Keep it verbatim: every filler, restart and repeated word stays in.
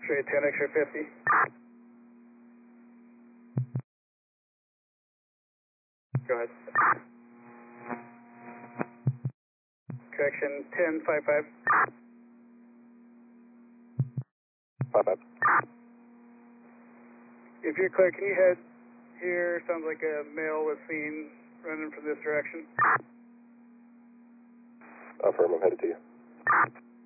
Straight ten, X-ray fifty. Go ahead. Correction, ten, five five. five five. If you're clear, can you head here? Sounds like a male was seen running from this direction. Affirm, I'm headed to you.